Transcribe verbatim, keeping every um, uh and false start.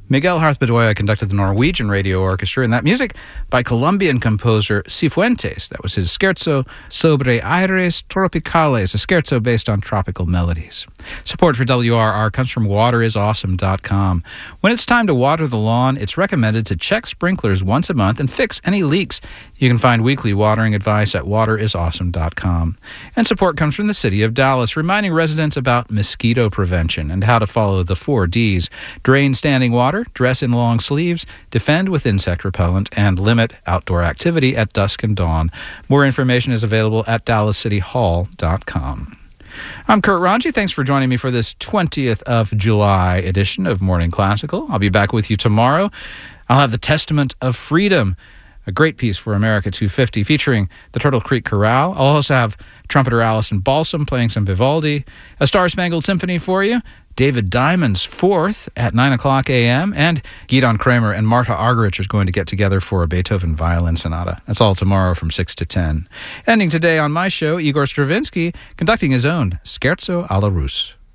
Miguel Harth-Bedoya conducted the Norwegian Radio Orchestra, and that music by Colombian composer Cifuentes. That was his Scherzo sobre aires tropicales, a scherzo based on tropical melodies. Support for W R R comes from water is awesome dot com. When it's time to water the lawn, it's recommended to check sprinklers once a month and fix any leaks. You can find weekly watering advice at water is awesome dot com. And support comes from the city of Dallas, reminding residents about mosquito prevention and how to follow the four Ds. Drain standing water, dress in long sleeves, defend with insect repellent, and limit outdoor activity at dusk and dawn. More information is available at dallas city hall dot com. I'm Kurt Ranji. Thanks for joining me for this twentieth of July edition of Morning Classical. I'll be back with you tomorrow. I'll have the Testament of Freedom, a great piece for America two fifty featuring the Turtle Creek Chorale. I'll also have trumpeter Allison Balsam playing some Vivaldi, a Star-Spangled Symphony for you, David Diamond's Fourth at nine o'clock a.m., and Gidon Kramer and Marta Argerich are going to get together for a Beethoven violin sonata. That's all tomorrow from six to ten. Ending today on my show, Igor Stravinsky conducting his own Scherzo alla Russe.